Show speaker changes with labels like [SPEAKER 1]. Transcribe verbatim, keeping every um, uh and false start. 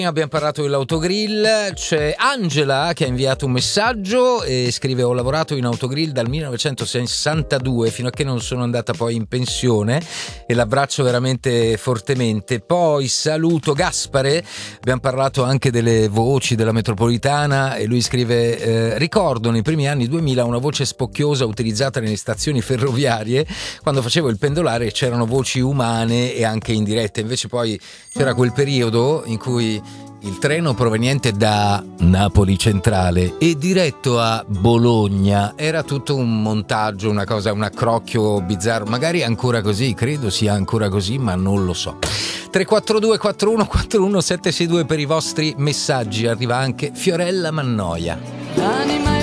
[SPEAKER 1] Abbiamo parlato dell'autogrill, c'è Angela che ha inviato un messaggio e scrive: ho lavorato in autogrill dal millenovecentosessantadue fino a che non sono andata poi in pensione e l'abbraccio veramente fortemente. Poi saluto Gaspare, abbiamo parlato anche delle voci della metropolitana e lui scrive: eh, ricordo nei primi anni duemila una voce spocchiosa utilizzata nelle stazioni ferroviarie quando facevo il pendolare, c'erano voci umane e anche indirette, invece poi c'era quel periodo in cui il treno proveniente da Napoli Centrale e diretto a Bologna era tutto un montaggio, una cosa, un accrocchio bizzarro. Magari è ancora così, credo sia ancora così, ma non lo so. tre quattro due quattro uno quattro uno sette sei due per i vostri messaggi. Arriva anche Fiorella Mannoia.